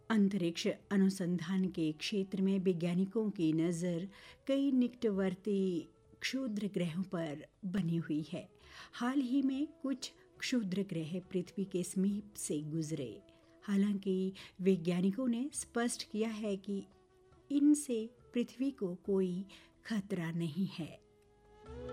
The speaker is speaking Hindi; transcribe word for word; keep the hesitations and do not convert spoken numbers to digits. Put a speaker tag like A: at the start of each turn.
A: अंतरिक्ष अनुसंधान के क्षेत्र में वैज्ञानिकों की नज़र कई निकटवर्ती क्षुद्र ग्रहों पर बनी हुई है। हाल ही में कुछ क्षुद्र ग्रह पृथ्वी के समीप से गुजरे। हालांकि वैज्ञानिकों ने स्पष्ट किया है कि इनसे पृथ्वी को कोई खतरा नहीं है।